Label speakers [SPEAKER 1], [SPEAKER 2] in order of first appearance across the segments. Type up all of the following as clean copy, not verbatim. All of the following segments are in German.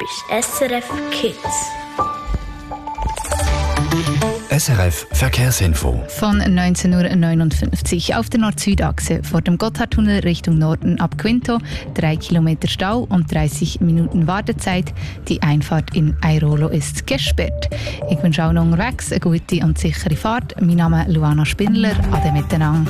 [SPEAKER 1] ist SRF Kids.
[SPEAKER 2] SRF Verkehrsinfo.
[SPEAKER 3] Von 19:59 Uhr auf der Nord-Süd-Achse vor dem Gotthardtunnel Richtung Norden ab Quinto 3 Kilometer Stau und 30 Minuten Wartezeit. Die Einfahrt in Airolo ist gesperrt. Ich wünsche auch noch unterwegs eine gute und sichere Fahrt. Mein Name ist Luana Spindler. Ade miteinander.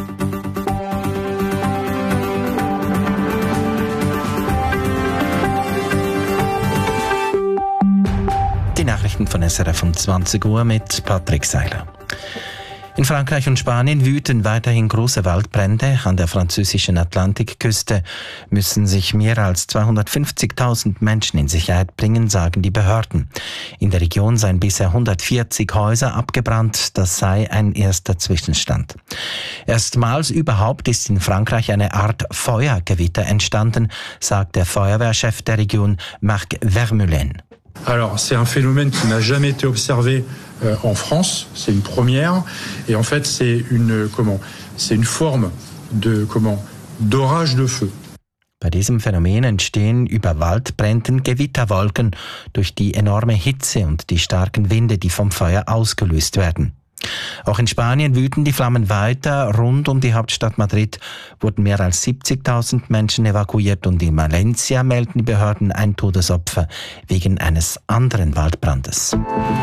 [SPEAKER 4] Die Nachrichten von SRF um 20 Uhr mit Patrick Seiler. In Frankreich und Spanien wüten weiterhin große Waldbrände. An der französischen Atlantikküste müssen sich mehr als 250.000 Menschen in Sicherheit bringen, sagen die Behörden. In der Region seien bisher 140 Häuser abgebrannt. Das sei ein erster Zwischenstand. Erstmals überhaupt ist in Frankreich eine Art Feuergewitter entstanden, sagt der Feuerwehrchef der Region, Marc Vermeulen.
[SPEAKER 5] Alors, c'est un phénomène qui n'a jamais été observé en France. C'est une première. Et en fait, c'est une forme d'orage de feu.
[SPEAKER 4] Bei diesem Phänomen entstehen über Waldbränden Gewitterwolken durch die enorme Hitze und die starken Winde, die vom Feuer ausgelöst werden. Auch in Spanien wüten die Flammen weiter. Rund um die Hauptstadt Madrid wurden mehr als 70.000 Menschen evakuiert und in Valencia melden die Behörden ein Todesopfer wegen eines anderen Waldbrandes.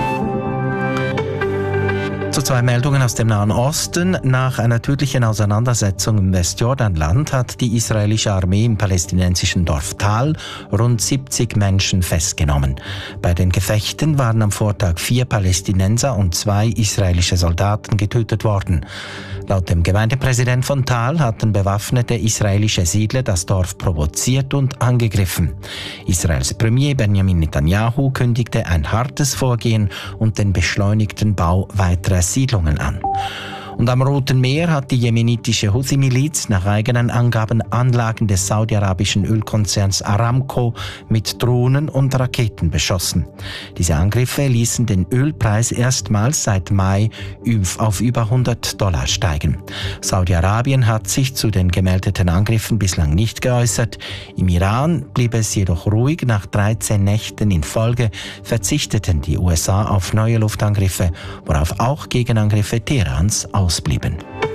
[SPEAKER 4] Zu zwei Meldungen aus dem Nahen Osten. Nach einer tödlichen Auseinandersetzung im Westjordanland hat die israelische Armee im palästinensischen Dorf Tal rund 70 Menschen festgenommen. Bei den Gefechten waren am Vortag 4 Palästinenser und 2 israelische Soldaten getötet worden. Laut dem Gemeindepräsident von Tal hatten bewaffnete israelische Siedler das Dorf provoziert und angegriffen. Israels Premier Benjamin Netanyahu kündigte ein hartes Vorgehen und den beschleunigten Bau weiterer Siedlungen an. Und am Roten Meer hat die jemenitische Houthi-Miliz nach eigenen Angaben Anlagen des saudi-arabischen Ölkonzerns Aramco mit Drohnen und Raketen beschossen. Diese Angriffe ließen den Ölpreis erstmals seit Mai auf über $100 steigen. Saudi-Arabien hat sich zu den gemeldeten Angriffen bislang nicht geäußert. Im Iran blieb es jedoch ruhig. Nach 13 Nächten in Folge verzichteten die USA auf neue Luftangriffe, worauf auch Gegenangriffe Teherans ausblieben.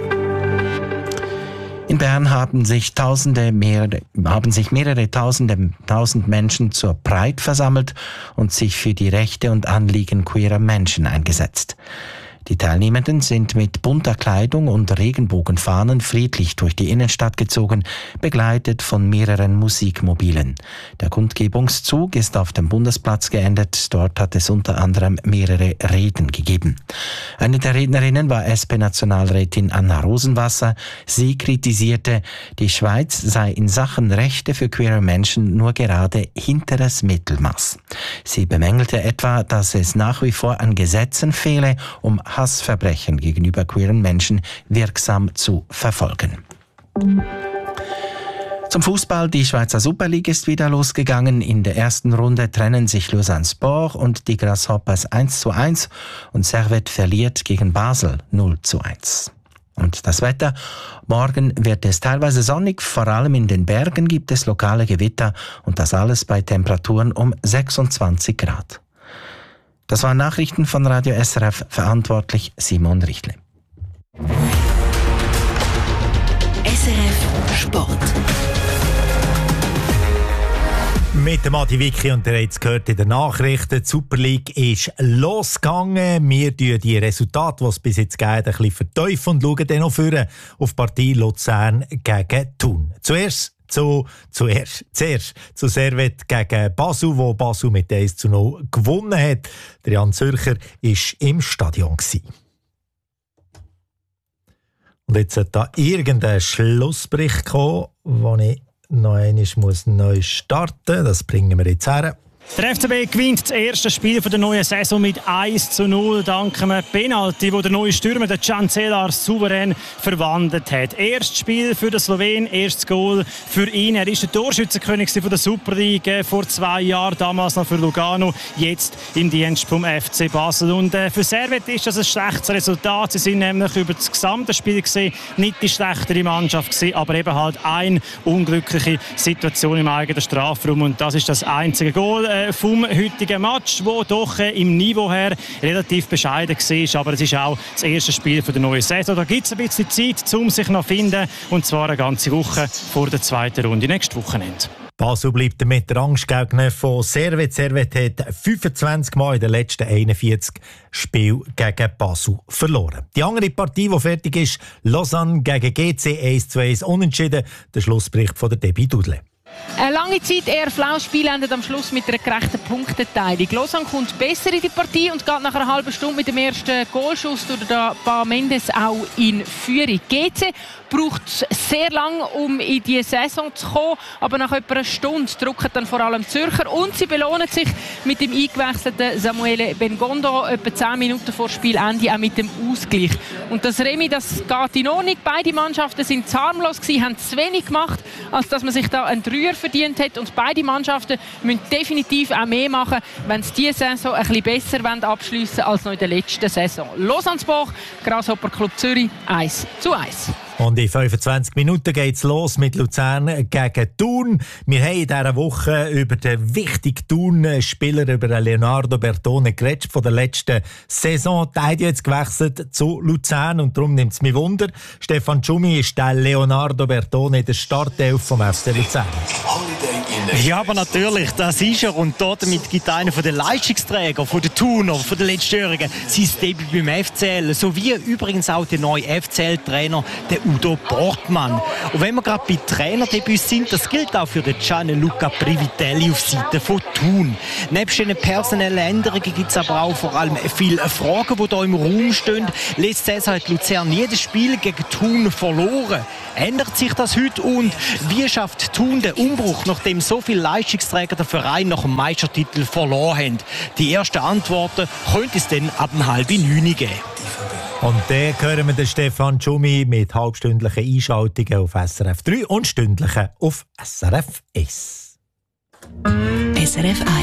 [SPEAKER 4] In Bern haben sich mehrere tausend Menschen zur Pride versammelt und sich für die Rechte und Anliegen queerer Menschen eingesetzt. Die Teilnehmenden sind mit bunter Kleidung und Regenbogenfahnen friedlich durch die Innenstadt gezogen, begleitet von mehreren Musikmobilen. Der Kundgebungszug ist auf dem Bundesplatz geendet. Dort hat es unter anderem mehrere Reden gegeben. Eine der Rednerinnen war SP-Nationalrätin Anna Rosenwasser. Sie kritisierte, die Schweiz sei in Sachen Rechte für queere Menschen nur gerade hinteres Mittelmaß. Sie bemängelte etwa, dass es nach wie vor an Gesetzen fehle, um Hassverbrechen gegenüber queeren Menschen wirksam zu verfolgen. Zum Fußball. Die Schweizer Super League ist wieder losgegangen. In der ersten Runde trennen sich Lausanne Sport und die Grasshoppers 1:1 und Servette verliert gegen Basel 0:1. Und das Wetter. Morgen wird es teilweise sonnig, vor allem in den Bergen gibt es lokale Gewitter und das alles bei Temperaturen um 26 Grad. Das waren Nachrichten von Radio SRF, verantwortlich Simon Richtle.
[SPEAKER 6] SRF Sport.
[SPEAKER 7] Mit dem Adi Vicky und ihr habt es gehört in den Nachrichten, die Super League ist losgegangen. Wir tun die Resultate, die es bis jetzt gegeben hat, ein bisschen verteufeln und schauen dann noch vorne auf die Partie Luzern gegen Thun. Zuerst zu Servette gegen Basel, wo Basel mit 1:0 gewonnen hat. Der Jan Zürcher war im Stadion. Und jetzt hat da irgendein Schlussbericht kommen, wo ich noch einmal neu starten muss. Das bringen wir jetzt her.
[SPEAKER 8] Der FCB gewinnt das erste Spiel der neuen Saison mit 1:0 dank einem Penalty, wo der neue Stürmer, der Cancelar, souverän verwandelt hat. Erstes Spiel für den Slowen, erstes Goal für ihn. Er ist der Torschützenkönig von der Super League vor 2 Jahren, damals noch für Lugano, jetzt im Dienst vom FC Basel. Und für Servette ist das ein schlechtes Resultat. Sie sind nämlich über das gesamte Spiel gesehen nicht die schlechtere Mannschaft gewesen, aber eben halt eine unglückliche Situation im eigenen Strafraum. Und das ist das einzige Goal. vom heutigen Match, wo doch im Niveau her relativ bescheiden war. Aber es ist auch das erste Spiel der neuen Saison. Da gibt es ein bisschen Zeit, um sich noch zu finden. Und zwar eine ganze Woche vor der zweiten Runde nächstes Wochenende.
[SPEAKER 7] Basel bleibt mit der Angstgegner von Servet. Servet hat 25 Mal in den letzten 41 Spielen gegen Basel verloren. Die andere Partie, die fertig ist, Lausanne gegen GC 1:1 unentschieden. Der Schlussbericht von der Debbie Dudle.
[SPEAKER 1] Eine lange Zeit eher flaues Spiel endet am Schluss mit einer gerechten Punkteteilung. Lausanne kommt besser in die Partie und geht nach einer halben Stunde mit dem ersten Goalschuss durch Bar Mendes auch in Führung. GC braucht sehr lange, um in die Saison zu kommen, aber nach etwa einer Stunde drücken dann vor allem Zürcher und sie belohnen sich mit dem eingewechselten Samuele Bengondo etwa 10 Minuten vor Spielende auch mit dem Ausgleich. Und das Remis, das geht in Ordnung. Beide Mannschaften sind harmlos gewesen, haben zu wenig gemacht, als dass man sich da einen Dreier verdient hat, und beide Mannschaften müssen definitiv auch mehr machen, wenn sie diese Saison ein bisschen besser abschliessen wollen als noch in der letzten Saison. Lausanne-Boch, Grasshopper Club Zürich 1:1.
[SPEAKER 7] Und in 25 Minuten geht es los mit Luzern gegen Thun. Wir haben in dieser Woche über den wichtigen Thun-Spieler, über Leonardo Bertone, geredet von der letzten Saison. Der hat jetzt gewechselt zu Luzern und darum nimmt es mich Wunder. Stefan Tschumi ist der Leonardo Bertone in der Startelf vom FC Luzern.
[SPEAKER 6] Ja, aber natürlich, das ist er. Und damit gibt einer von den Leistungsträgern, von den Thuner, von den Letztjährigen, sein Debüt beim FCL. Sowie übrigens auch der neue FCL-Trainer, der Udo Portmann. Und wenn wir gerade bei Trainerdebüts sind, das gilt auch für den Gianluca Privitelli auf Seite von Thun. Nebst den personellen Änderungen gibt es aber auch vor allem viele Fragen, die hier im Raum stehen. Letzte Saison hat Luzern jedes Spiel gegen Thun verloren. Ändert sich das heute und wie schafft Thun den Umbruch, nachdem so viele Leistungsträger den Verein nach dem Meistertitel verloren haben? Die ersten Antworten könnte es dann ab 8:30 geben.
[SPEAKER 7] Und dann hören wir den Stefan Tschumi mit halbstündlichen Einschaltungen auf SRF 3 und stündlichen auf SRF 1.
[SPEAKER 9] SRF 1.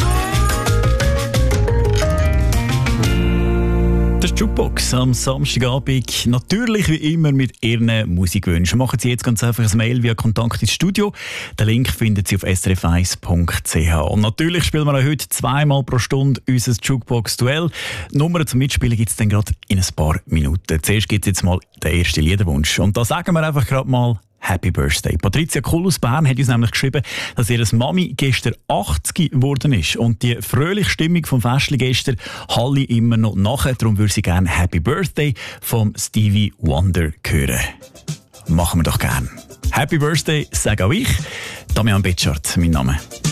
[SPEAKER 9] Das ist Jukebox am Samstagabend. Natürlich wie immer mit Ihren Musikwünschen. Machen Sie jetzt ganz einfach ein Mail via Kontakt ins Studio. Den Link finden Sie auf srf1.ch. Und natürlich spielen wir auch heute 2-mal pro Stunde unser Jukebox-Duell. Nummern zum Mitspielen gibt es dann gerade in ein paar Minuten. Zuerst gibt es jetzt mal den ersten Liederwunsch. Und da sagen wir einfach gerade mal Happy Birthday. Patricia Kuhl aus Bern hat uns nämlich geschrieben, dass ihre Mami gestern 80 geworden ist. Und die fröhliche Stimmung vom Festli gestern halle immer noch nachher. Darum würde sie gerne Happy Birthday vom Stevie Wonder hören. Machen wir doch gerne. Happy Birthday, sage auch ich. Damian Betschart, mein Name.